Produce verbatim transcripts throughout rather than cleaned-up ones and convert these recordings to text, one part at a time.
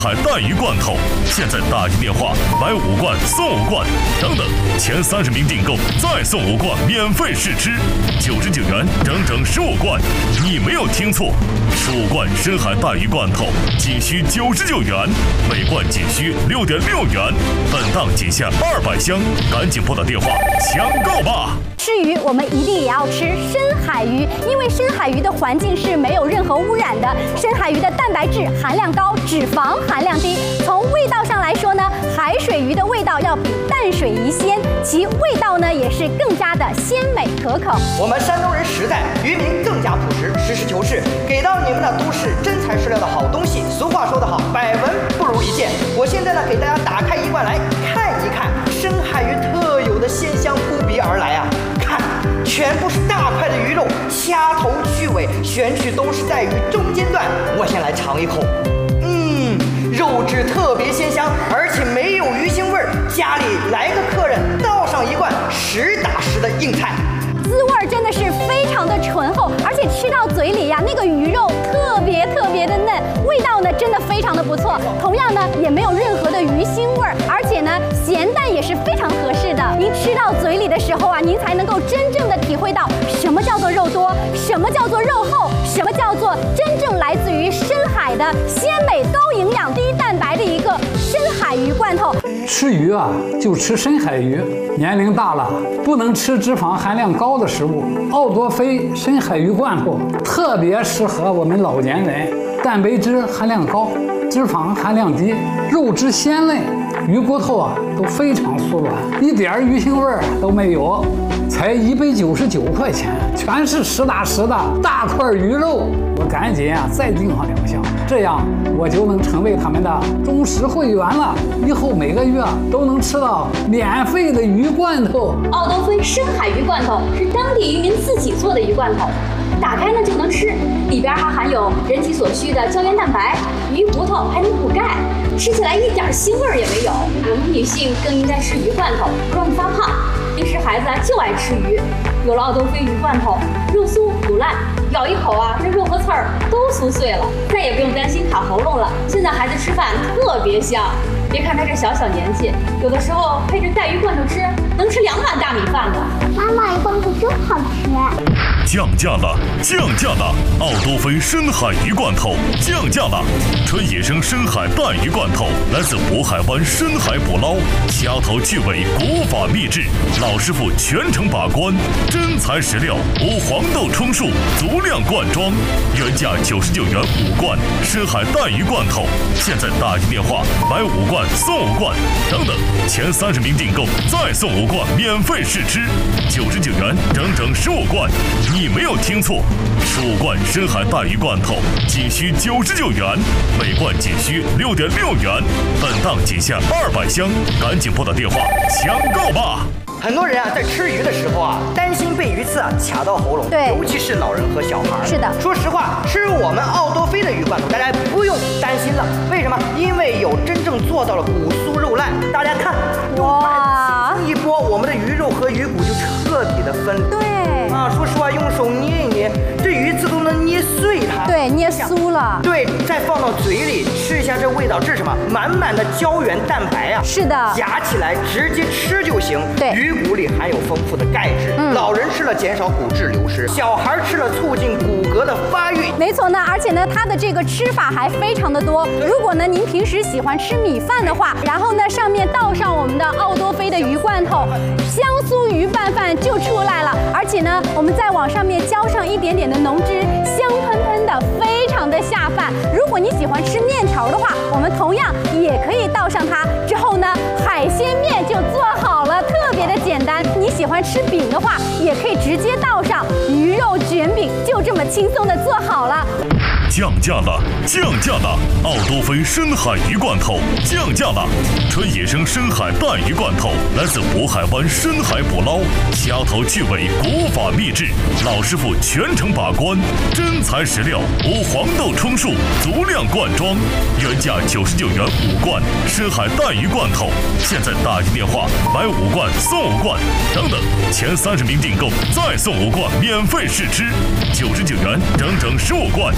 海带鱼罐头，现在打一电话买五罐送五罐，等等，前三十名订购再送五罐免费试吃，九十九元整整十五罐，你没有听错，十五罐深海带鱼罐头仅需九十九元，每罐仅需六点六元，本档仅限二百箱，赶紧拨打电话抢购吧！ 吃鱼，我们一定也要吃深海鱼，因为深海鱼的环境是没有任何污染的。深海鱼的蛋白质含量高，脂肪含量低。从味道上来说呢，海水鱼的味道要比淡水鱼鲜，其味道呢也是更加的鲜美可口。 我们山东人实在，渔民更加朴实，实事求是，给到你们的都是真材实料的好东西。俗话说得好，百闻不如一见。我现在呢，给大家打开一罐来看一看深海鱼特有的鲜香扑鼻而来啊！看，全部是大块的鱼肉，掐头去尾，选取都是在鱼中间段。我先来尝一口，嗯，肉质特别鲜香，而且没有鱼腥味儿。家里来个客人，倒上一罐实打实的硬菜， 滋味真的是非常的醇厚，而且吃到嘴里呀，那个鱼肉特别特别的嫩，味道呢真的非常的不错。同样呢，也没有任何的鱼腥味儿，而且呢，咸淡也是非常合适的。您吃到嘴里的时候啊，您才能够真正的体会到什么叫做肉多，什么叫做肉厚，什么叫做真正来自于深海的鲜美、高营养、低蛋白的一个深海鱼罐头。 吃鱼啊，就吃深海鱼。年龄大了，不能吃脂肪含量高的食物。奥多菲深海鱼罐头特别适合我们老年人，蛋白质含量高，脂肪含量低，肉质鲜嫩，鱼骨头啊都非常酥软，一点鱼腥味儿都没有，才一百九十九块钱，全是实打实的大块鱼肉。我赶紧啊再订上两箱，这样我就能成为他们的忠实会员了，以后每个月都能吃到免费的鱼罐头。 奥多菲深海鱼罐头是当地渔民自己做的鱼罐头，打开呢就能吃，里边还含有人体所需的胶原蛋白，鱼骨头还能补钙，吃起来一点腥味儿也没有。我们女性更应该吃鱼罐头，不容易发胖。平时孩子啊就爱吃鱼，有了奥多菲鱼罐头，肉酥不烂，咬一口啊，这肉和刺儿都酥碎了，再也不用担心卡喉咙了。现在孩子吃饭特别香，别看他这小小年纪，有的时候配着带鱼罐头吃，能吃两碗大米饭的。 妈妈，鱼罐头真好吃。 降价了，降价了！奥多菲深海鱼罐头降价了，纯野生深海带鱼罐头，来自渤海湾深海捕捞，掐头去尾，古法秘制，老师傅全程把关，真材实料，无黄豆充数，足量灌装，原价九十九元五罐深海带鱼罐头，现在打一电话买五罐送五罐，等等，前三十名订购再送五罐免费试吃，九十九元整整十五罐。你没有听错，十五罐深海带鱼罐头仅需九十九元，每罐仅需六点六元，本档仅限二百箱，赶紧拨打电话抢购吧！ 很多人啊，在吃鱼的时候啊，担心被鱼刺啊卡到喉咙， 对， 尤其是老人和小孩。 是的， 说实话，吃我们奥多菲的鱼罐头，大家不用担心了。为什么？因为有真正做到了骨酥肉烂。大家看，用筷子轻轻一拨，我们的鱼肉和鱼骨就彻底的分离。 对。 啊，说实话，用手捏一捏，这鱼刺都能捏碎它。 对，捏酥了。 对，再放到嘴里吃一下，这味道，这是什么？满满的胶原蛋白啊！ 是的， 夹起来直接吃就行。 对， 鱼骨里含有丰富的钙质，嗯，老人吃了减少骨质流失，小孩吃了促进骨骼的发育。 没错呢，而且呢，它的这个吃法还非常的多。如果呢您平时喜欢吃米饭的话，然后呢上面倒上我们的奥多菲的鱼罐头，香酥鱼拌饭就出来了。而且呢，我们再往上面浇上一点点的浓汁，香喷喷的，非常的下饭。如果你喜欢吃面条的话，我们同样也可以倒上它。之后呢，海鲜面就做好了，特别的简单。你喜欢吃饼的话，也可以直接倒上鱼肉卷饼，就这么轻松的做好了。 降价了，降价了！奥多菲深海鱼罐头降价了，纯野生深海带鱼罐头，来自渤海湾深海捕捞，掐头去尾，古法秘制，老师傅全程把关，真材实料，无黄豆充数，足量灌装，原价九十九元五罐深海带鱼罐头，现在打一电话买五罐送五罐，等等，前三十名订购再送五罐免费试吃，九十九元整整十五罐。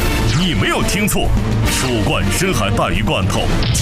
你没有听错，蜀冠深海带鱼罐头。